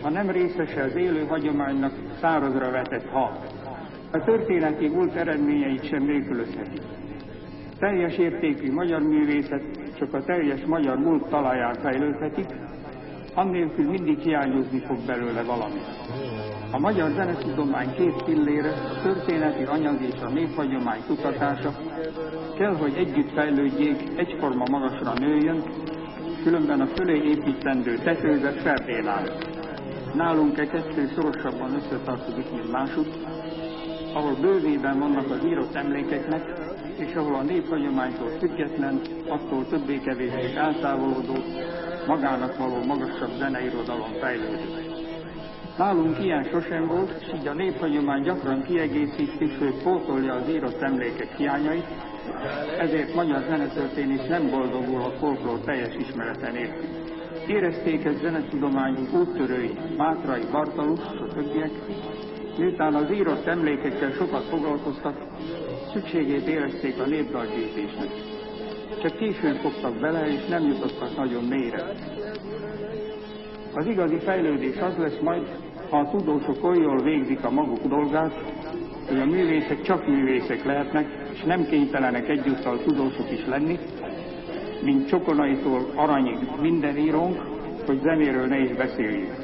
ha nem részese az élő hagyománynak szárazra vetett hal. A történeti múlt eredményeit sem nélkülözheti. Teljes értékű magyar művészet csak a teljes magyar múlt talaján fejlődhetik, annélkül mindig hiányozni fog belőle valami. A magyar zenetudomány két pillére, a történeti anyag és a néphagyomány kutatása kell, hogy együtt fejlődjék, egyforma magasra nőjön, különben a fölé építendő tetőzet felténál. Nálunk kettő szorosabban összetartozik, mint másutt, ahol bővében vannak az írott emlékeknek, és ahol a néphagyománytól független, attól többé-kevésbé eltávolodó, magának való magasabb zeneirodalom fejlődik. Nálunk ilyen sosem volt, és így a néphagyomány gyakran kiegészíti, sőt pótolja az írott emlékek hiányait, ezért magyar zenetörténész nem boldogul a folklór teljes ismerete nélkül. Érezték ezt zenetudományunk úttörői, Mátrai, Bartalus, a többiek, miután az írott emlékekkel sokat foglalkoztak, szükségét érezték a népdalgyűjtésnek. Csak későn fogtak bele, és nem jutottak nagyon mélyre. Az igazi fejlődés az lesz majd, ha a tudósok oly jól végzik a maguk dolgát, hogy a művészek csak művészek lehetnek, és nem kénytelenek egyúttal tudósok is lenni, mint Csokonaitól Aranyig minden írónk, hogy zenéről ne is beszéljünk.